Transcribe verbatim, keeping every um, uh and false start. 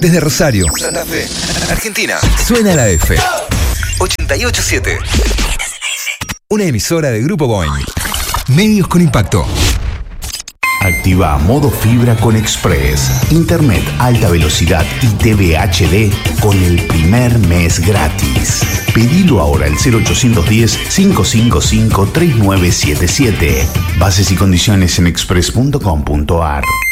Desde Rosario, Santa Fe, Argentina, suena la F. ochenta y ocho punto siete. Una emisora de Grupo Boing. Medios con impacto. Activa modo fibra con Express. Internet alta velocidad y T V H D con el primer mes gratis. Pedilo ahora al cero ochocientos diez, cinco cinco cinco, tres nueve siete siete. Bases y condiciones en express punto com punto ar.